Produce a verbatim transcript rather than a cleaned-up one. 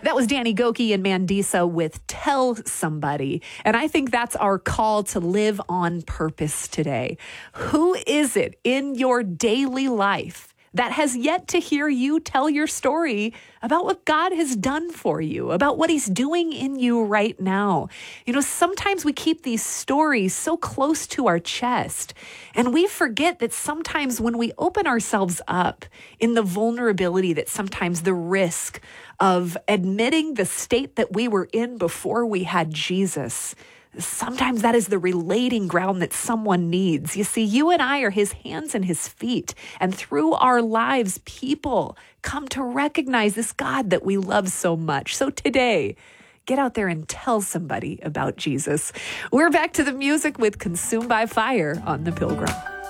That was Danny Gokey and Mandisa with Tell Somebody. And I think that's our call to live on purpose today. Who is it in your daily life that has yet to hear you tell your story about what God has done for you, about what he's doing in you right now? You know, sometimes we keep these stories so close to our chest, and we forget that sometimes when we open ourselves up in the vulnerability, that sometimes the risk of admitting the state that we were in before we had Jesus, sometimes that is the relating ground that someone needs. You see, you and I are his hands and his feet. And through our lives, people come to recognize this God that we love so much. So today, get out there and tell somebody about Jesus. We're back to the music with Consumed by Fire on The Pilgrim.